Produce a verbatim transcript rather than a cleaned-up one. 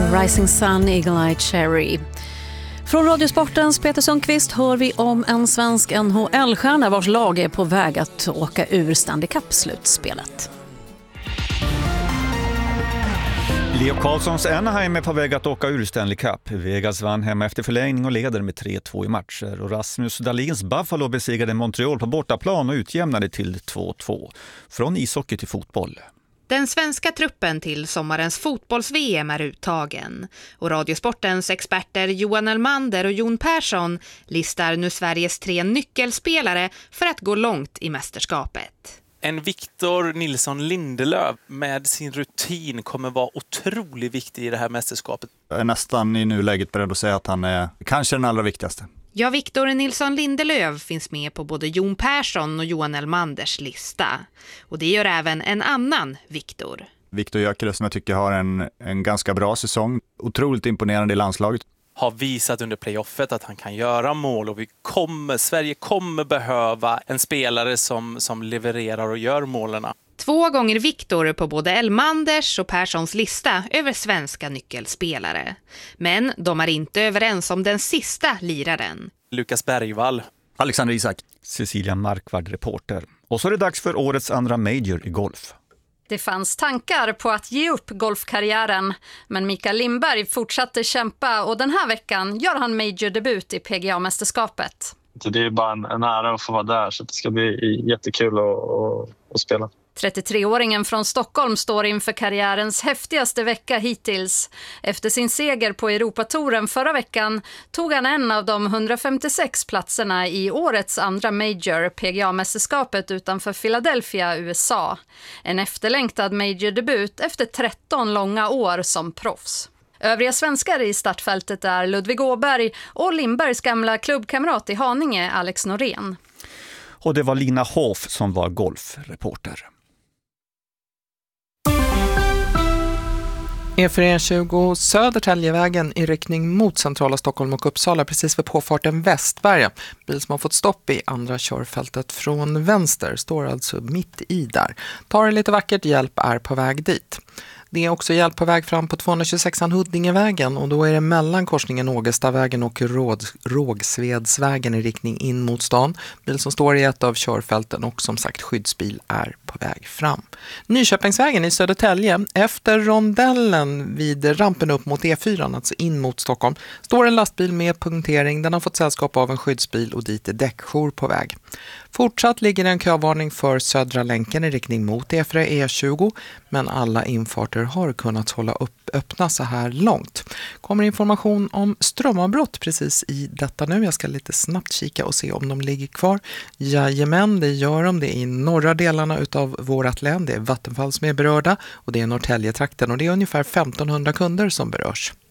Rising Sun, Eagle Eye Cherry. Från Radiosportens Peter Sundqvist hör vi om en svensk N H L-stjärna vars lag är på väg att åka ur Stanley Cup-slutspelet. Leo Carlssons Anaheim är på väg att åka ur Stanley Cup. Vegas vann hemma efter förlängning och leder med tre två i matcher. Och Rasmus Dahlins Buffalo besegrade Montreal på bortaplan och utjämnade till två två. Från ishockey till fotboll. Den svenska truppen till sommarens fotbolls-V M är uttagen och Radiosportens experter Johan Elmander och Jon Persson listar nu Sveriges tre nyckelspelare för att gå långt i mästerskapet. En Victor Nilsson Lindelöf med sin rutin kommer vara otroligt viktig i det här mästerskapet. Jag är nästan i nuläget beredd att säga att han är kanske den allra viktigaste. Ja, Victor Nilsson Lindelöf finns med på både Jon Persson och Johan Elmanders lista. Och det gör även en annan Victor. Victor Gyökeres som jag tycker har en, en ganska bra säsong. Otroligt imponerande i landslaget. Har visat under playoffet att han kan göra mål och vi kommer, Sverige kommer behöva en spelare som, som levererar och gör målerna. Två gånger Victor på både Elmanders och Perssons lista över svenska nyckelspelare. Men de är inte överens om den sista liraren. Lukas Bergvall. Alexander Isak. Cecilia Markvard, reporter. Och så är det dags för årets andra major i golf. Det fanns tankar på att ge upp golfkarriären, men Mikael Lindberg fortsatte kämpa och den här veckan gör han major-debut i P G A-mästerskapet. Det är bara en, en ära att få vara där, så det ska bli jättekul att, att, att spela. trettiotre-åringen från Stockholm står inför karriärens häftigaste vecka hittills. Efter sin seger på Europatouren förra veckan tog han en av de hundrafemtiosex platserna i årets andra major, P G A-mästerskapet utanför Philadelphia, U S A. En efterlängtad major-debut efter tretton långa år som proffs. Övriga svenskar i startfältet är Ludvig Åberg och Lindbergs gamla klubbkamrat i Haninge, Alex Norén. Och det var Lina Hoff som var golfreporter. E fyra tjugo Södertäljevägen i riktning mot centrala Stockholm och Uppsala precis vid påfarten Västberga. Bil som har fått stopp i andra körfältet från vänster står alltså mitt i där. Tar det lite vackert, hjälp är på väg dit. Det är också hjälp på väg fram på tvåhundratjugosex Huddingevägen och då är det mellan korsningen Ågestavägen och Råd, Rågsvedsvägen i riktning in mot stan. Bil som står i ett av körfälten och som sagt skyddsbil är på väg fram. Nyköpingsvägen i Södertälje efter rondellen vid rampen upp mot E fyra, alltså in mot Stockholm, står en lastbil med punktering. Den har fått sällskap av en skyddsbil och dit är däckjour på väg. Fortsatt ligger en kövarning för södra länken i riktning mot E fyra E tjugo, men alla infarter har kunnat hålla upp öppna så här långt. Kommer information om strömavbrott precis i detta nu. Jag ska lite snabbt kika och se om de ligger kvar. Jajamän, det gör de. Det är i norra delarna utav vårat län. Det är Vattenfall som är berörda och det är Norrtäljetrakten och det är ungefär femtonhundra kunder som berörs.